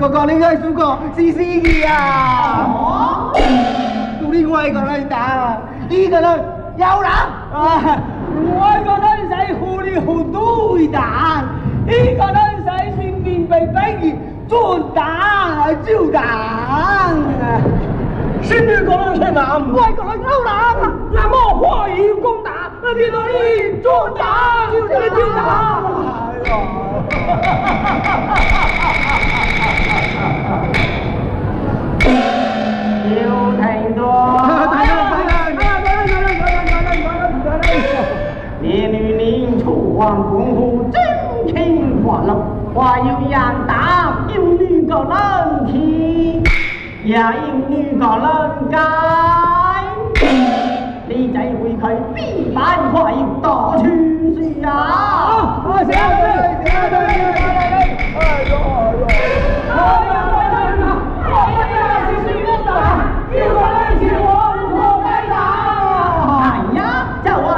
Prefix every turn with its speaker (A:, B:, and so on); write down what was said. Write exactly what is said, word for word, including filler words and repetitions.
A: 哥哥，你嘅主角是司儀啊！哦，另外一個人打，一個人有人啊，另外一個人係糊里糊塗的打，一個人係身邊被逼做打就打。身邊個人係男，外國人有人，那麼話語攻打，那邊個人做打就打。哎呀！刘太多，烈女领出王功夫，真情话了，话有杨大，有女个人听，也有女个人改，你再回去。